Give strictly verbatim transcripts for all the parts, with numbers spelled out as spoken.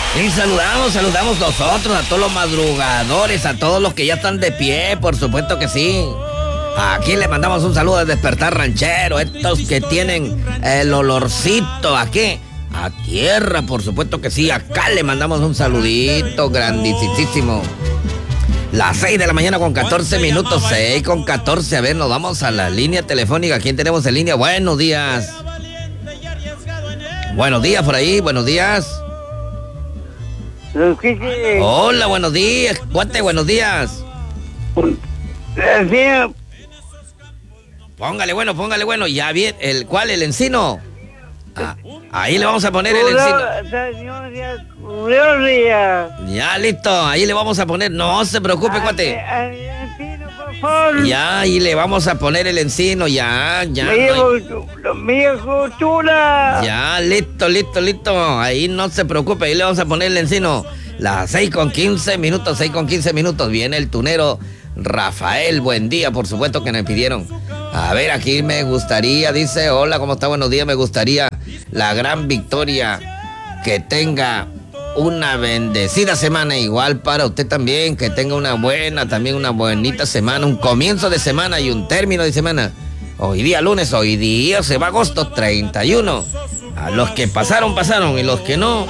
Y saludamos, saludamos nosotros a todos los madrugadores, a todos los que ya están de pie, por supuesto que sí. Aquí le mandamos un saludo de Despertar Ranchero, estos que tienen el olorcito aquí a tierra, por supuesto que sí. Acá le mandamos un saludito grandísimo. Las seis de la mañana con catorce minutos, seis con catorce. A ver, nos vamos a la línea telefónica. ¿Quién tenemos en línea? Buenos días. Buenos días por ahí, buenos días. Hola, buenos días. Cuate, buenos días. Póngale bueno, póngale bueno. Ya bien, ¿el cuál? ¿El encino? Ah, ahí le vamos a poner el encino. Ya, listo. Ahí le vamos a poner. No se preocupe, cuate. Ya, ahí le vamos a poner el encino. Ya, ya. ¡Viejo chula! Ya, listo, listo, listo. Ahí no se preocupe. Ahí le vamos a poner el encino. Las seis con quince minutos, seis con quince minutos. Viene el tunero Rafael. Buen día, por supuesto que me pidieron. A ver, aquí me gustaría, dice, hola, ¿cómo está? Buenos días, me gustaría la gran victoria, que tenga una bendecida semana, igual para usted también, que tenga una buena, también una bonita semana, un comienzo de semana y un término de semana. Hoy día lunes, hoy día se va agosto treinta y uno. A los que pasaron, pasaron, y los que no...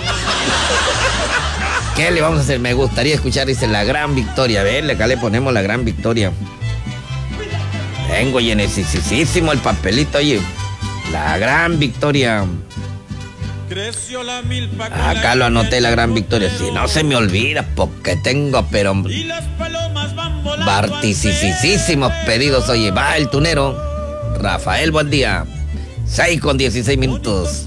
¿Qué le vamos a hacer? Me gustaría escuchar, dice, la gran victoria. A ver, acá le ponemos la gran victoria. Tengo llenesísimo el papelito, oye. La gran victoria. Acá lo anoté, la gran victoria. Si no se me olvida, porque tengo, pero... Barticisísimos pedidos, oye. Va el tunero Rafael, buen día. seis con dieciséis minutos.